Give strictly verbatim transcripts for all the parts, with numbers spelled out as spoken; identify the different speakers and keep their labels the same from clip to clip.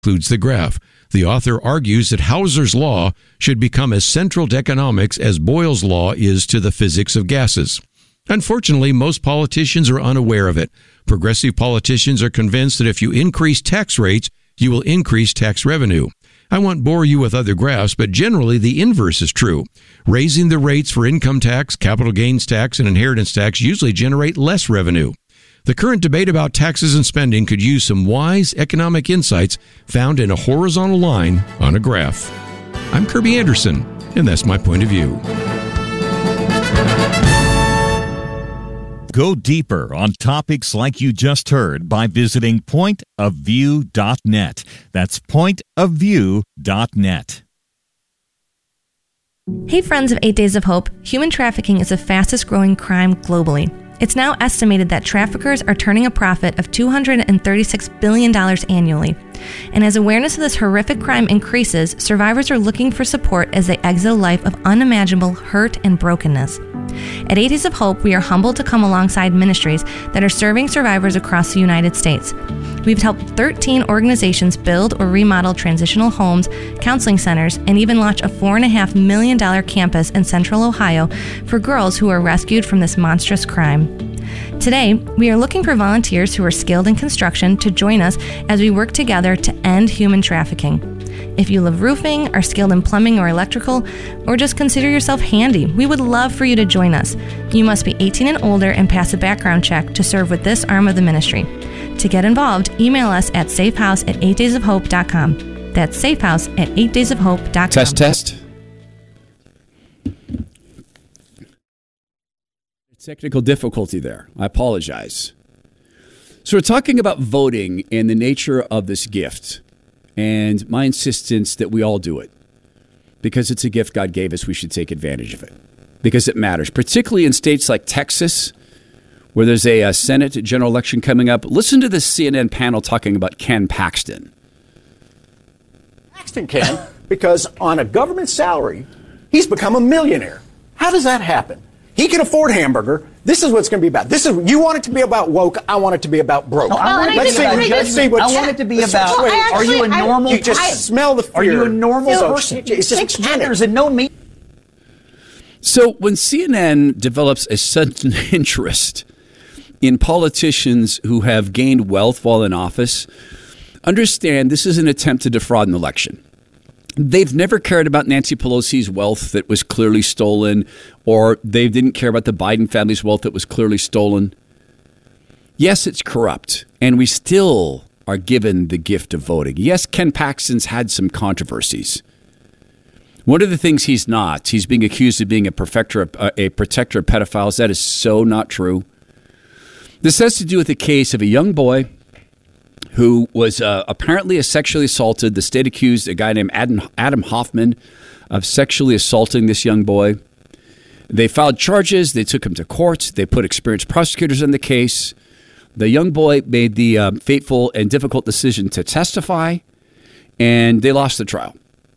Speaker 1: Includes the graph. The author argues that Hauser's law should become as central to economics as Boyle's law is to the physics of gases. Unfortunately, most politicians are unaware of it. Progressive politicians are convinced that if you increase tax rates, you will increase tax revenue. I won't bore you with other graphs, but generally the inverse is true. Raising the rates for income tax, capital gains tax, and inheritance tax usually generate less revenue. The current debate about taxes and spending could use some wise economic insights found in a horizontal line on a graph. I'm Kirby Anderson, and that's my point of view.
Speaker 2: Go deeper on topics like you just heard by visiting point of view dot net. That's point of view dot net.
Speaker 3: Hey friends of Eight Days of Hope, human trafficking is the fastest growing crime globally. It's now estimated that traffickers are turning a profit of two hundred thirty-six billion dollars annually. And as awareness of this horrific crime increases, survivors are looking for support as they exit a life of unimaginable hurt and brokenness. At Eight Days of Hope, we are humbled to come alongside ministries that are serving survivors across the United States. We've helped thirteen organizations build or remodel transitional homes, counseling centers, and even launch a four point five million dollars campus in Central Ohio for girls who are rescued from this monstrous crime. Today, we are looking for volunteers who are skilled in construction to join us as we work together to end human trafficking. If you love roofing, are skilled in plumbing or electrical, or just consider yourself handy, we would love for you to join us. You must be eighteen and older and pass a background check to serve with this arm of the ministry. To get involved, email us at safehouse at eight days of hope dot com. That's safehouse at eight days of hope dot com.
Speaker 4: Test, test. Technical difficulty there. I apologize. So we're talking about voting and the nature of this gift and my insistence that we all do it. Because it's a gift God gave us, we should take advantage of it. Because it matters, particularly in states like Texas, where there's a, a Senate general election coming up. Listen to this C N N panel talking about Ken Paxton.
Speaker 5: Paxton can, because on a government salary, he's become a millionaire. How does that happen? He can afford hamburger. This is what it's going to be about. This is you want it to be about woke. I want it to be about broke.
Speaker 6: No, I want it
Speaker 5: let's
Speaker 6: to be
Speaker 5: see,
Speaker 6: about
Speaker 5: let's see what
Speaker 6: I want it to be
Speaker 5: let's
Speaker 6: about.
Speaker 5: wait,
Speaker 6: Well, actually, are you a normal?
Speaker 5: You just
Speaker 6: I,
Speaker 5: smell the fear.
Speaker 6: Are you a normal
Speaker 5: so,
Speaker 6: person?
Speaker 5: It's just
Speaker 6: Six genders and no meat.
Speaker 4: So when C N N develops a sudden interest in politicians who have gained wealth while in office, understand this is an attempt to defraud an election. They've never cared about Nancy Pelosi's wealth that was clearly stolen, or they didn't care about the Biden family's wealth that was clearly stolen. Yes, it's corrupt, and we still are given the gift of voting. Yes, Ken Paxton's had some controversies. One of the things he's not, he's being accused of being a protector, a protector of pedophiles. That is so not true. This has to do with the case of a young boy who was uh, apparently sexually assaulted. The state accused a guy named Adam, Adam Hoffman of sexually assaulting this young boy. They filed charges. They took him to court. They put experienced prosecutors in the case. The young boy made the uh, fateful and difficult decision to testify, and they lost the trial.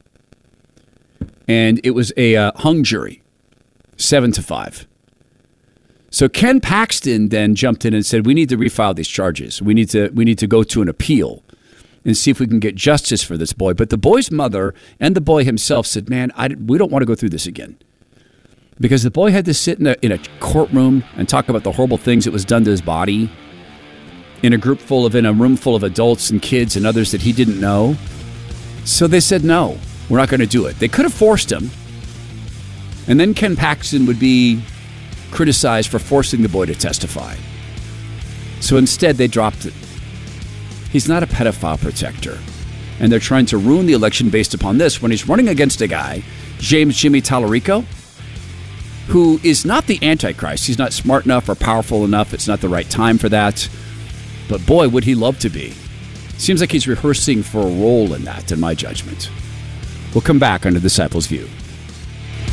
Speaker 4: And it was a uh, hung jury, seven to five. So Ken Paxton then jumped in and said, we need to refile these charges. We need to we need to go to an appeal and see if we can get justice for this boy. But the boy's mother and the boy himself said, man, I, we don't want to go through this again. Because the boy had to sit in a, in a courtroom and talk about the horrible things that was done to his body in a group full of, in a room full of adults and kids and others that he didn't know. So they said, no, we're not going to do it. They could have forced him. And then Ken Paxton would be criticized for forcing the boy to testify. So instead, they dropped it. He's not a pedophile protector. And they're trying to ruin the election based upon this when he's running against a guy, James Jimmy Tallarico, who is not the Antichrist. He's not smart enough or powerful enough. It's not the right time for that. But boy, would he love to be. Seems like he's rehearsing for a role in that, in my judgment. We'll come back on The Disciples' View.